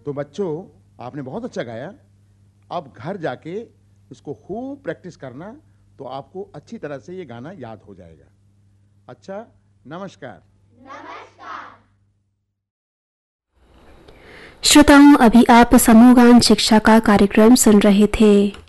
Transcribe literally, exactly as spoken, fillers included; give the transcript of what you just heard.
तो बच्चों, आपने बहुत अच्छा गाया। अब घर जाके इसको खूब प्रैक्टिस करना, तो आपको अच्छी तरह से ये गाना याद हो जाएगा। अच्छा, नमस्कार। नमस्कार श्रोताओं, अभी आप समूह गान शिक्षा का कार्यक्रम सुन रहे थे।